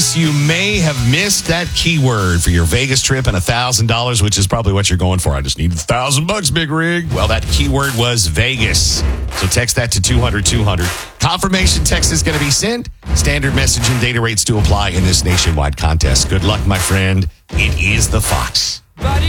case you may have missed that keyword for your Vegas trip and $1,000, which is probably what you're going for. I just need $1,000, big rig. Well, that keyword was Vegas. So text that to 200-200. Confirmation text is going to be sent. Standard message and data rates to apply in this nationwide contest. Good luck, my friend. It is the Fox. Buddy.